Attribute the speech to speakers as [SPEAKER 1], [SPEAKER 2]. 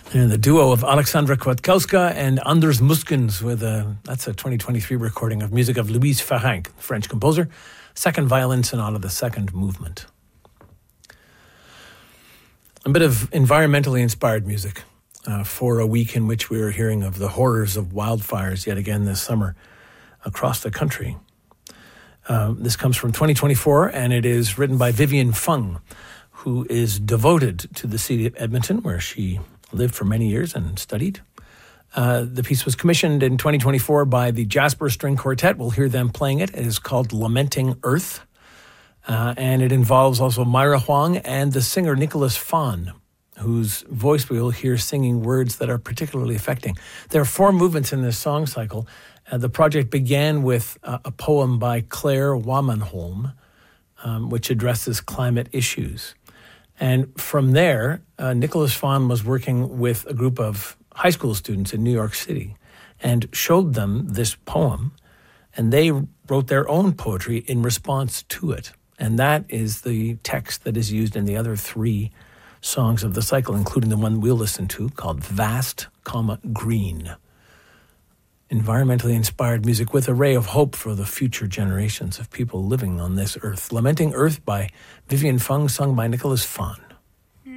[SPEAKER 1] And the duo of Alexandra Kwiatkowska and Anders Muskens that's a 2023 recording of music of Louise Farrenc, French composer, second violin sonata, the second movement. A bit of environmentally inspired music for a week in which we were hearing of the horrors of wildfires yet again this summer across the country. This comes from 2024, and it is written by Vivian Fung, who is devoted to the city of Edmonton, where she lived for many years and studied. The piece was commissioned in 2024 by the Jasper String Quartet. We'll hear them playing it. It is called Lamenting Earth. And it involves also Myra Huang and the singer Nicholas Fawn, whose voice we will hear singing words that are particularly affecting. There are 4 movements in this song cycle. The project began with a poem by Claire Wamanholm, which addresses climate issues. And from there, Nicholas Fawn was working with a group of high school students in New York City and showed them this poem, and they wrote their own poetry in response to it. And that is the text that is used in the other 3 songs of the cycle, including the one we'll listen to called Vast, Green. Environmentally inspired music with a ray of hope for the future generations of people living on this earth. Lamenting Earth by Vivian Fung, sung by Nicholas Fawn.